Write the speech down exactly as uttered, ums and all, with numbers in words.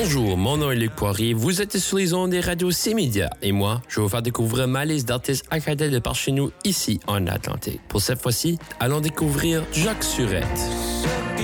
Bonjour, mon nom est Luc Poirier. Vous êtes sur les ondes des radios C-Média et moi, je vais vous faire découvrir ma liste d'artistes acadiens de par chez nous, ici en Atlantique. Pour cette fois-ci, allons découvrir Jacques Surette.